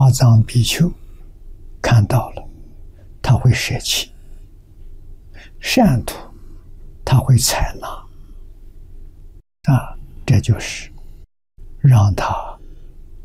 阿藏比丘看到了，他会舍弃；善徒他会采纳。这就是让他